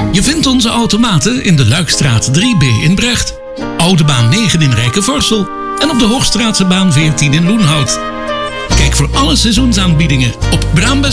Je vindt onze automaten in de Luikstraat 3B in Brecht, Oude Baan 9 in Rijkenvorsel en op de Hoogstraatse baan 14 in Loenhout. Kijk voor alle seizoensaanbiedingen op Braambes.